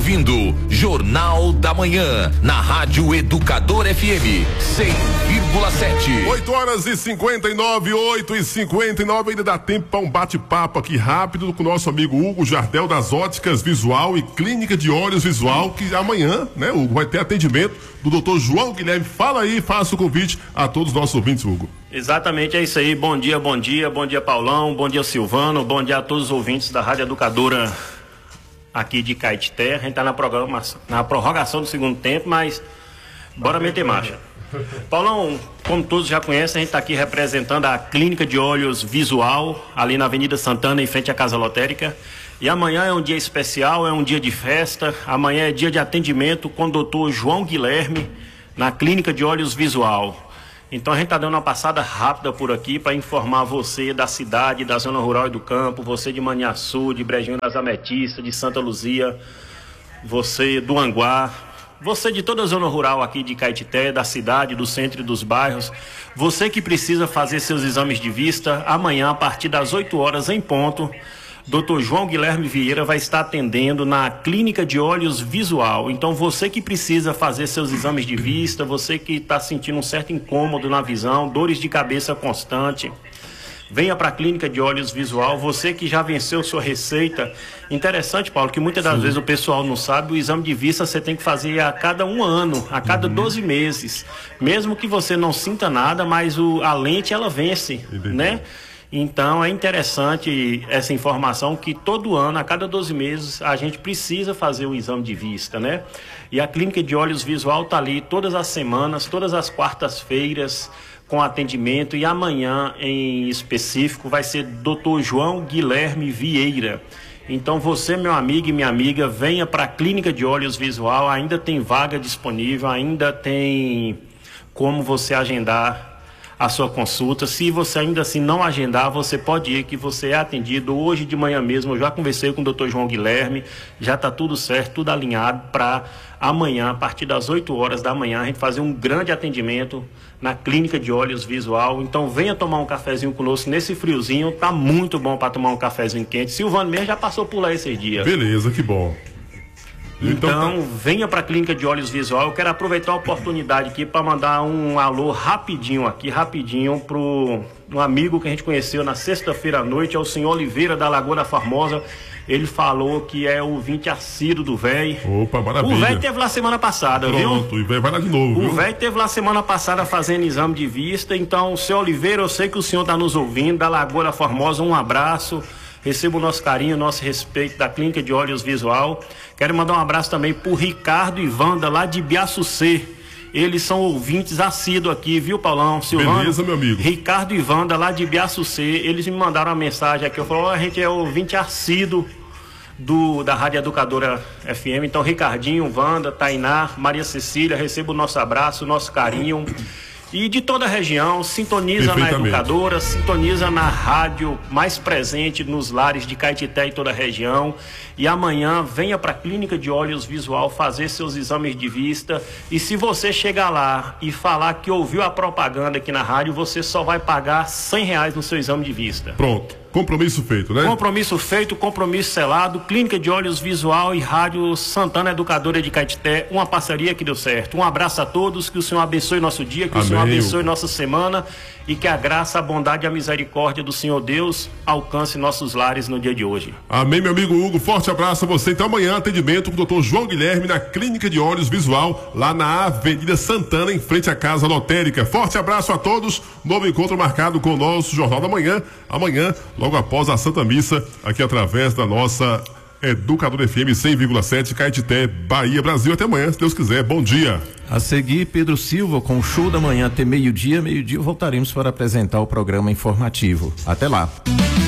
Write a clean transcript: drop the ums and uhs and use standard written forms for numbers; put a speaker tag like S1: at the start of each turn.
S1: ouvindo Jornal da Manhã, na Rádio Educador FM 100,7.
S2: 8h59, ainda dá tempo para um bate-papo aqui rápido com o nosso amigo Hugo Jardel das Óticas Visual e Clínica de Olhos Visual, que amanhã, né, Hugo, vai ter atendimento do Dr. João Guilherme. Fala aí, faça o convite a todos os nossos ouvintes, Hugo.
S3: Exatamente, é isso aí. Bom dia, Paulão, bom dia, Silvano, bom dia a todos os ouvintes da Rádio Educadora aqui de Caetité. A gente está na prorrogação do segundo tempo, mas bora meter marcha. Paulão, como todos já conhecem, a gente está aqui representando a Clínica de Olhos Visual, ali na Avenida Santana, em frente à Casa Lotérica. E amanhã é um dia especial, é um dia de festa. Amanhã é dia de atendimento com o Dr. João Guilherme, na Clínica de Olhos Visual. Então a gente está dando uma passada rápida por aqui para informar você da cidade, da zona rural e do campo, você de Maniaçu, de Brejinho das Ametistas, de Santa Luzia, você do Anguá, você de toda a zona rural aqui de Caetité, da cidade, do centro e dos bairros, você que precisa fazer seus exames de vista, amanhã a partir das 8 horas em ponto, Dr. João Guilherme Vieira vai estar atendendo na Clínica de Olhos Visual. Então você que precisa fazer seus exames de vista, você que está sentindo um certo incômodo na visão, dores de cabeça constante, venha para a Clínica de Olhos Visual. Você que já venceu sua receita. Interessante, Paulo, que muitas das vezes o pessoal não sabe, o exame de vista você tem que fazer a cada 1 ano, a cada 12 meses. Mesmo que você não sinta nada, mas a lente ela vence, né? Então é interessante essa informação que todo ano, a cada 12 meses, a gente precisa fazer o exame de vista, né? E a Clínica de Olhos Visual está ali todas as semanas, todas as quartas-feiras, com atendimento, e amanhã em específico vai ser Dr. João Guilherme Vieira. Então você, meu amigo e minha amiga, venha para a Clínica de Olhos Visual, ainda tem vaga disponível, ainda tem como você agendar a sua consulta. Se você ainda assim não agendar, você pode ir, que você é atendido hoje de manhã mesmo. Eu já conversei com o Dr. João Guilherme, já está tudo certo, tudo alinhado para amanhã, a partir das 8 horas da manhã, a gente fazer um grande atendimento na Clínica de Olhos Visual. Então venha tomar um cafezinho conosco nesse friozinho, tá muito bom para tomar um cafezinho quente. Silvano mesmo já passou por lá esses dias.
S2: Beleza, que bom.
S3: Então, venha para a Clínica de Olhos Visual. Eu quero aproveitar a oportunidade aqui para mandar um alô rapidinho para um amigo que a gente conheceu na sexta-feira à noite, é o senhor Oliveira da Lagoa da Formosa. Ele falou que é ouvinte assíduo do véi.
S2: Opa, maravilha.
S3: O véi teve lá semana passada,
S2: Pronto,
S3: viu?
S2: Pronto, e vai lá de novo,
S3: O véi teve lá semana passada fazendo exame de vista. Então, senhor Oliveira, eu sei que o senhor está nos ouvindo, da Lagoa da Formosa, um abraço. Receba o nosso carinho, o nosso respeito da Clínica de Olhos Visual. Quero mandar um abraço também pro Ricardo e Wanda, lá de Biaçucê. Eles são ouvintes assíduos aqui, viu, Paulão? Silvano?
S2: Beleza, meu amigo.
S3: Ricardo e Wanda, lá de Biaçucê. Eles me mandaram uma mensagem aqui. Eu falei, a gente é ouvinte assíduo da Rádio Educadora FM. Então, Ricardinho, Wanda, Tainá, Maria Cecília, receba o nosso abraço, o nosso carinho. E de toda a região, sintoniza na Educadora, sintoniza na rádio mais presente nos lares de Caetité e toda a região. E amanhã venha para a Clínica de Olhos Visual fazer seus exames de vista. E se você chegar lá e falar que ouviu a propaganda aqui na rádio, você só vai pagar R$100 no seu exame de vista.
S2: Pronto. Compromisso feito, né?
S3: Compromisso feito, compromisso selado. Clínica de Olhos Visual e Rádio Santana Educadora de Caetité, uma parceria que deu certo. Um abraço a todos, que o Senhor abençoe nosso dia, que Amém. O Senhor abençoe nossa semana e que a graça, a bondade e a misericórdia do Senhor Deus alcance nossos lares no dia de hoje.
S2: Amém, meu amigo Hugo, forte abraço a você. Então amanhã atendimento com o Dr. João Guilherme na Clínica de Olhos Visual, lá na Avenida Santana, em frente à Casa Lotérica. Forte abraço a todos, novo encontro marcado com o nosso Jornal da Manhã, amanhã, logo após a Santa Missa, aqui através da nossa Educador FM 100,7, Caetité, Bahia, Brasil. Até amanhã, se Deus quiser. Bom dia.
S4: A seguir, Pedro Silva com o Show da Manhã até meio-dia. Meio-dia voltaremos para apresentar o programa informativo. Até lá.